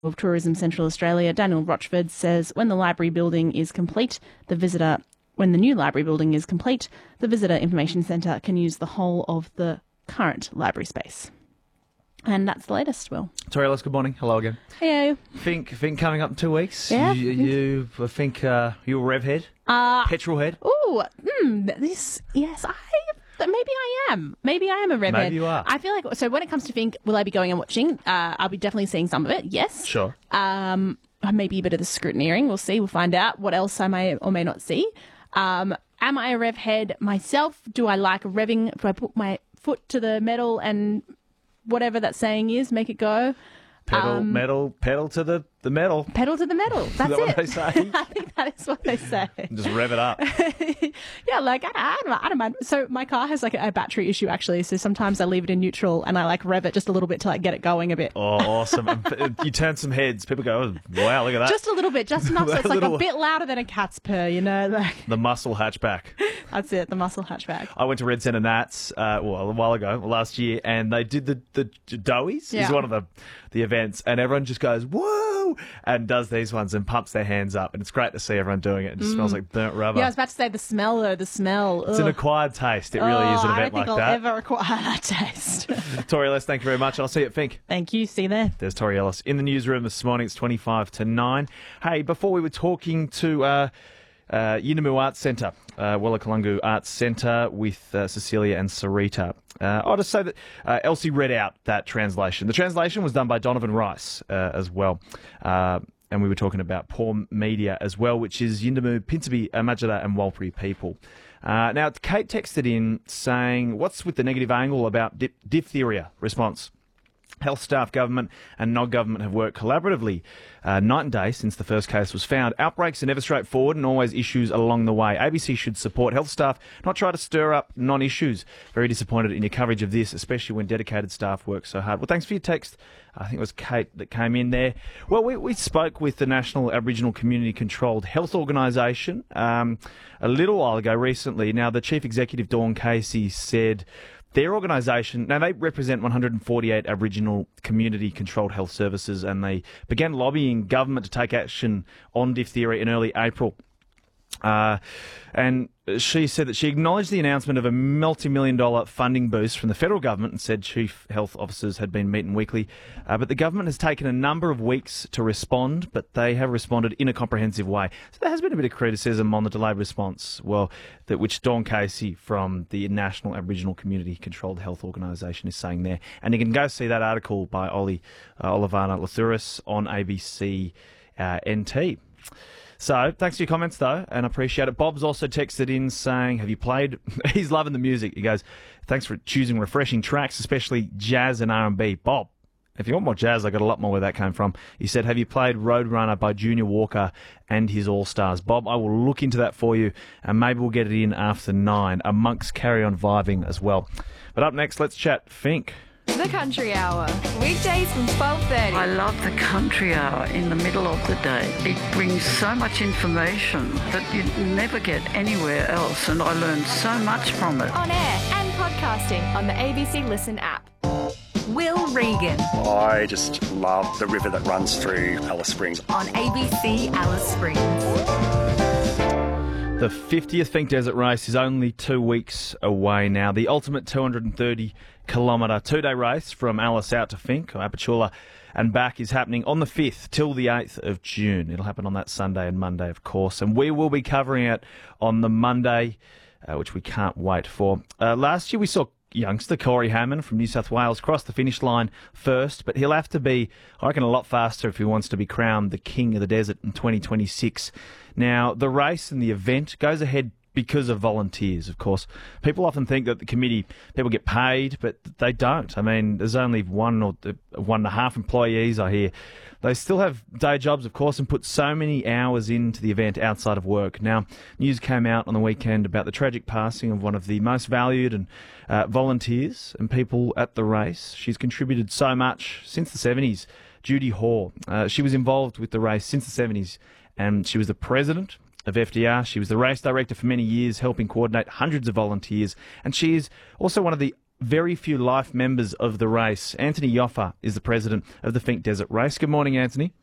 of Tourism Central Australia, Daniel Rochford, says when the new library building is complete, the Visitor Information Centre can use the whole of the current library space. And that's the latest, Will. Tori Ellis, good morning. Hello again. Hey. Think coming up in 2 weeks. Yeah. You think you're a rev head? Petrol head? Oh, maybe I am. Maybe I am a rev head. Maybe you are. I feel like, so when it comes to Think, will I be going and watching? I'll be definitely seeing some of it, yes. Sure. Maybe a bit of the scrutineering. We'll see. We'll find out what else I may or may not see. Am I a rev head myself? Do I like revving? Do I put my foot to the metal and whatever that saying is, make it go? Pedal to the metal. Pedal to the metal. That's Is that it. what they say? I think that is what they say. Just rev it up. Yeah, like, I don't mind. So my car has like a battery issue actually. So sometimes I leave it in neutral and I like rev it just a little bit to like get it going a bit. Oh, awesome. And you turn some heads. People go, oh, wow, look at that. Just a little bit, just enough so it's like a bit louder than a cat's purr, you know? Like, the muscle hatchback. That's it, the muscle hatchback. I went to Red Centre Nats a while ago, last year, and they did the Doughies. Yeah. Is one of the events, and everyone just goes, whoa, and does these ones and pumps their hands up, and it's great to see everyone doing it. It just smells like burnt rubber. Yeah, I was about to say the smell, though, the smell. It's an acquired taste. It really is an event like that. I don't think I'll ever acquire that taste. Tori Ellis, thank you very much. I'll see you at Fink. Thank you. See you there. There's Tori Ellis in the newsroom this morning. It's 25 to 9. Hey, before we were talking to Yuendamu Arts Centre, Wallakalungu Arts Centre with Cecilia and Sarita. I'll just say that Elsie read out that translation. The translation was done by Donovan Rice as well. And we were talking about Poor Media as well, which is Yuendamu, Pintupi, Majida and Warlpiri people. Now, Kate texted in saying, what's with the negative angle about diphtheria response? Health staff, government and non-government have worked collaboratively night and day since the first case was found. Outbreaks are never straightforward and always issues along the way. ABC should support health staff, not try to stir up non-issues. Very disappointed in your coverage of this, especially when dedicated staff work so hard. Well, thanks for your text. I think it was Kate that came in there. Well, we spoke with the National Aboriginal Community Controlled Health Organisation a little while ago recently. Now, the Chief Executive, Dawn Casey, said their organisation, now they represent 148 Aboriginal community-controlled health services, and they began lobbying government to take action on diphtheria in early April. And she said that she acknowledged the announcement of a multi-million-dollar funding boost from the federal government and said chief health officers had been meeting weekly. But the government has taken a number of weeks to respond, but they have responded in a comprehensive way. So there has been a bit of criticism on the delayed response, which Dawn Casey from the National Aboriginal Community Controlled Health Organisation is saying there. And you can go see that article by Olivana Lathuris on ABC NT. So, thanks for your comments, though, and I appreciate it. Bob's also texted in saying, have you played... He's loving the music. He goes, thanks for choosing refreshing tracks, especially jazz and R&B. Bob, if you want more jazz, I got a lot more where that came from. He said, have you played Roadrunner by Junior Walker and his All-Stars? Bob, I will look into that for you, and maybe we'll get it in after 9. Amongst Carry On Vibing as well. But up next, let's chat Fink. The Country Hour, weekdays from 12:30. I love the Country Hour in the middle of the day. It brings so much information that you never get anywhere else, and I learned so much from it. On air and podcasting on the ABC Listen app. Will Regan I just love the river that runs through Alice Springs. on ABC Alice Springs. The 50th Fink Desert Race is only 2 weeks away now. The ultimate 230-kilometre two-day race from Alice out to Fink, or Apachula, and back is happening on the 5th till the 8th of June. It'll happen on that Sunday and Monday, of course, and we will be covering it on the Monday, which we can't wait for. Last year we saw youngster Corey Hammond from New South Wales cross the finish line first, but he'll have to be, I reckon, a lot faster if he wants to be crowned the King of the Desert in 2026. Now, the race and the event goes ahead because of volunteers, of course. People often think that the committee, people get paid, but they don't. I mean, there's only 1 or 1.5 employees, I hear. They still have day jobs, of course, and put so many hours into the event outside of work. Now, news came out on the weekend about the tragic passing of one of the most valued and volunteers and people at the race. She's contributed so much since the 70s. Judy Hoare. She was involved with the race since the 70s, and she was the president of FDR. She was the race director for many years, helping coordinate hundreds of volunteers, and she is also one of the very few life members of the race. Anthony Yoffa is the president of the Finke Desert Race. Good morning, Anthony.